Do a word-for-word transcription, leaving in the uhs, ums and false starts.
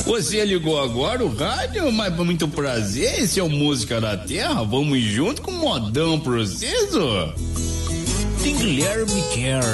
Você ligou agora o rádio, mas muito prazer, esse é o Música da Terra, vamos junto com o modão processo. Tem Guilherme Kerr